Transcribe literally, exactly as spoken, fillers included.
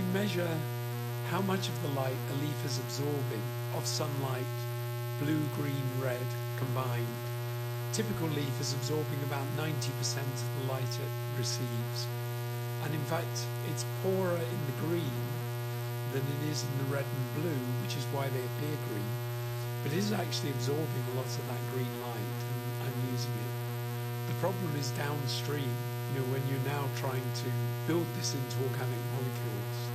measure how much of the light a leaf is absorbing of sunlight, blue, green, red combined. A typical leaf is absorbing about ninety percent of the light it receives. And in fact, it's poorer in the green than it is in the red and blue, which is why they appear green. But it is actually absorbing a lot of that green light and, and using it. The problem is downstream, you know, when you're now trying to build this into organic molecules.